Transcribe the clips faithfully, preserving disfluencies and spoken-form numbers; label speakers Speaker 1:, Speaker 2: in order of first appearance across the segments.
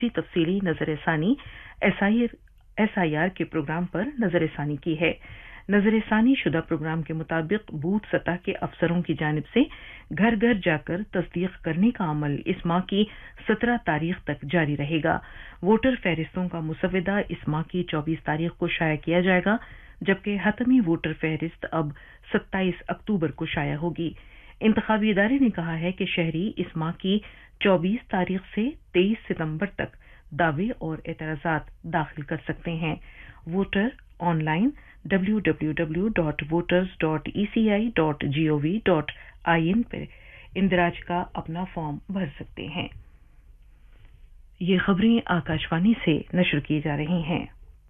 Speaker 1: तफसीली नजर ثانی एस आई आर के प्रोग्राम पर नजर ثانی की है। नजर ثانی शुदा प्रोग्राम के मुताबिक बूथ सतह के अफसरों की जानिब से घर घर जाकर तस्दीक करने का अमल इस माह की सत्रह तारीख तक जारी रहेगा। वोटर फहरिस्तों का मुसविदा इस माह की चौबीस तारीख को शाया किया जाएगा, जबकि हतमी वोटर फहरिस्त अब सत्ताईस अक्टूबर को शाया होगी। इंतखाबी इदारे ने कहा है कि शहरी इस माह की चौबीस तारीख से तेईस सितंबर तक दावे और एतराजात दाखिल कर सकते हैं। Voter online W W W dot voters dot E C I dot G O V dot I N पर इंदराज का अपना फॉर्म भर सकते हैं। ये खबरें आकाशवाणी से नशर की जा रही हैं।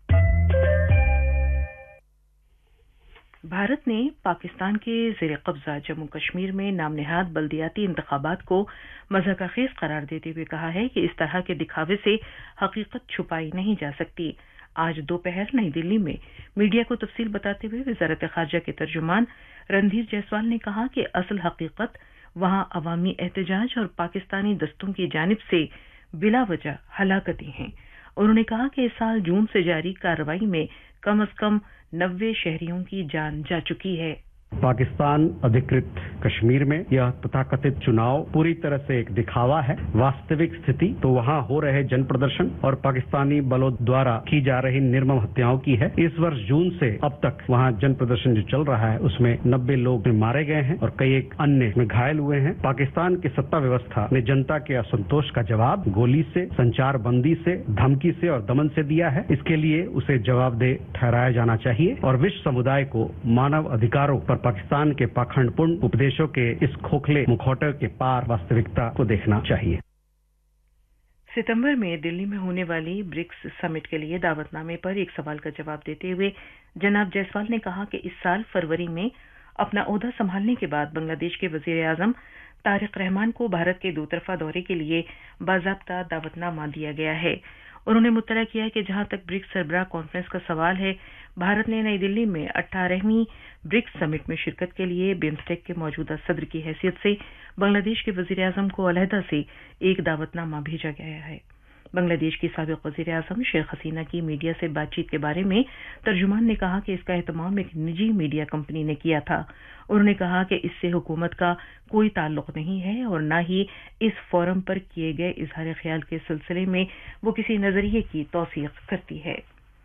Speaker 1: भारत ने पाकिस्तान के ज़ेर कब्जा जम्मू कश्मीर में नाम नेहाद बल्दियाती इंतखाबात को मज़ाक़खेज़ करार देते हुए कहा है कि इस तरह के दिखावे से हकीकत छुपाई नहीं जा सकती। आज दोपहर नई दिल्ली में मीडिया को तफसील बताते हुए वज़ारत ख़ारजा के तर्जुमान रणधीर जायसवाल ने कहा कि असल हकीकत वहां अवामी एहतजाज और पाकिस्तानी दस्तों की जानिब से बिला वजह हलाकतें हैं। उन्होंने कहा कि इस साल जून से जारी कार्रवाई में कम अज कम नब्बे शहरियों की जान जा चुकी है।
Speaker 2: पाकिस्तान अधिकृत कश्मीर में यह तथाकथित चुनाव पूरी तरह से एक दिखावा है। वास्तविक स्थिति तो वहां हो रहे जन प्रदर्शन और पाकिस्तानी बलों द्वारा की जा रही निर्मम हत्याओं की है। इस वर्ष जून से अब तक वहां जन प्रदर्शन जो चल रहा है उसमें नब्बे लोग मारे गए हैं और कई एक अन्य में घायल हुए हैं। पाकिस्तान की सत्ता व्यवस्था ने जनता के असंतोष का जवाब गोली से, संचार बंदी से, धमकी से और दमन से दिया है। इसके लिए उसे जवाबदेह ठहराया जाना चाहिए और विश्व समुदाय को मानव अधिकारों पर पाकिस्तान के पाखंडपूर्ण उपदेशों के इस खोखले मुखौटे के पार वास्तविकता को देखना चाहिए।
Speaker 1: सितंबर में दिल्ली में होने वाली ब्रिक्स समिट के लिए दावतनामे पर एक सवाल का जवाब देते हुए जनाब जायसवाल ने कहा कि इस साल फरवरी में अपना ओहदा संभालने के बाद बांग्लादेश के वजीर आजम तारिक रहमान को भारत के दो तरफा दौरे के लिए बाज़ाब्ता दावतनामा दिया गया है। उन्होंने मुत्तला किया कि जहां तक ब्रिक्स सरबराह कॉन्फ्रेंस का सवाल है, भारत ने नई दिल्ली में अठारहवीं ब्रिक्स समिट में शिरकत के लिए बिम्स्टेक के मौजूदा सदर की हैसियत से बांग्लादेश के वजीर आजम को अलहदा से एक दावतनामा भेजा गया है। बांग्लादेश की साबिक वजीर आजम शेख हसीना की मीडिया से बातचीत के बारे में तर्जुमान ने कहा कि इसका एहतमाम एक निजी मीडिया कंपनी ने किया था। उन्होंने कहा कि इससे हुकूमत का कोई ताल्लुक नहीं है और न ही इस फोरम पर किए गए इजहार ख्याल के सिलसिले में वो किसी नजरिए की तौसीक करती है।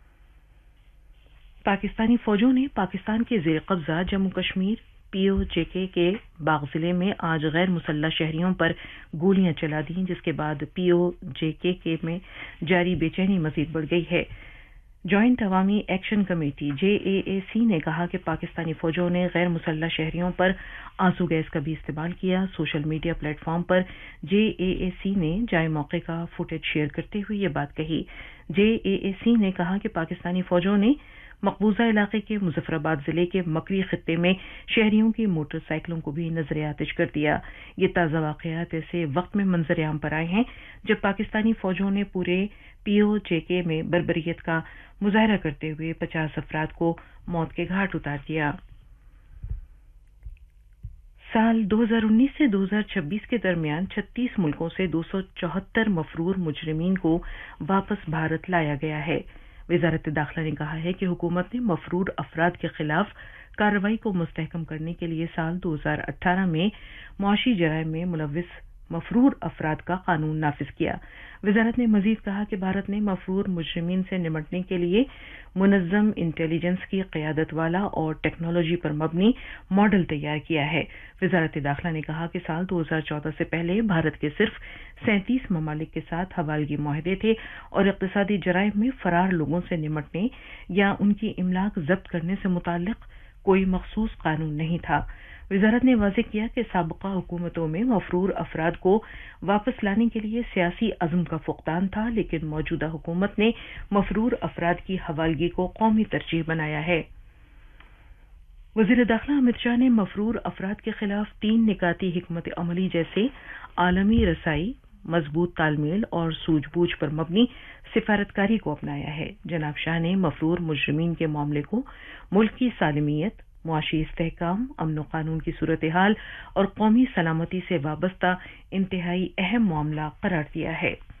Speaker 1: पाकिस्तानी फौजों ने पाकिस्तान के ज़ेर कब्जा जम्मू कश्मीर पी ओ जे के के बाग जिले में आज गैर मुसल्लह शहरियों पर गोलियां चला दी, जिसके बाद पी ओ जे के के में जारी बेचैनी मजीद बढ़ गई है। जॉइंट अवामी एक्शन कमेटी जे ए ए सी ने कहा कि पाकिस्तानी फौजों ने गैर मुसल्लह शहरियों पर आंसू गैस का भी इस्तेमाल किया। सोशल मीडिया प्लेटफॉर्म पर जे ए ए सी ने जाए मौके का फुटेज शेयर करते हुए ये बात कही। जे ए ए सी ने कहा कि पाकिस्तानी फौजों ने मकबूजा इलाके के मुजफ्फराबाद जिले के मकरी खित्ते में शहरियों की मोटरसाइकिलों को भी नजर आतिश कर दिया। ये ताज़ा वाक़यात ऐसे वक्त में मंजर आम पर आए हैं जब पाकिस्तानी फौजों ने पूरे पी ओ जे के में बर्बरियत का मुजाहरा करते हुए पचास अफराद को मौत के घाट उतार दिया। साल दो हज़ार उन्नीस से दो हज़ार छब्बीस के दरमियान छत्तीस मुल्कों से दो सौ चौहत्तर मफरूर मुजरिमीन को वापस भारत लाया गया है। वज़ारत दाखिला ने कहा है कि हुकूमत ने मफरूर अफराद के खिलाफ कार्रवाई को मुस्तहकम करने के लिए साल दो हज़ार अठारह में मुआशी जराइम में मुलव्विस मफरूर अफराद का कानून नाफिज किया। वज़ारत ने मजीद कहा कि भारत ने मफरूर मुजरिमीन से निपटने के लिए मुनज़्ज़म इंटेलिजेंस की क़यादत वाला और टेक्नोलॉजी पर मबनी मॉडल तैयार किया है। वज़ारत दाखिला ने कहा कि साल दो हज़ार चौदह से पहले भारत के सिर्फ सैंतीस ममालिक के साथ हवालगी मुआहदे थे और इक़्तिसादी जराइम में फरार लोगों से निपटने या उनकी इमलाक जब्त करने से मुताल्लिक़ कोई मखसूस कानून नहीं था। वज़ारत ने वाज़ेह किया कि साबिक़ा हुकूमतों में मफरूर अफराद को वापस लाने के लिए सियासी अज़्म का फुक़दान था, लेकिन मौजूदा हुकूमत ने मफरूर अफराद की हवालगी को कौमी तरजीह बनाया है। वज़ीर दाखिला अमित शाह ने मफरूर अफराद के खिलाफ तीन निकाती हिकमत अमली जैसे आलमी रसाई, मजबूत तालमेल और सूझबूझ पर मबनी सिफारतकारी को अपनाया है। जनाब शाह ने मफरूर मुजरिमीन के मामले को मुल्क की सालमियत, मुआशी इस्तेहकाम, अमन कानून की सूरत हाल और कौमी सलामती से वाबस्ता इंतहाई अहम मामला करार दिया है।